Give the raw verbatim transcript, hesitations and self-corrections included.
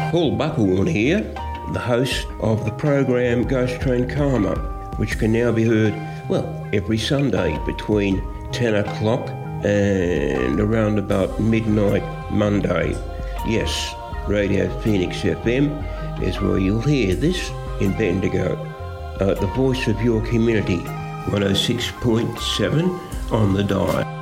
Paul Buckhorn here, the host of the program Ghost Train Karma, which can now be heard, well, every Sunday between ten o'clock and around about midnight Monday. Yes, Radio Phoenix F M is where you'll hear this in Bendigo. Uh, the voice of your community, one oh six point seven on the dial.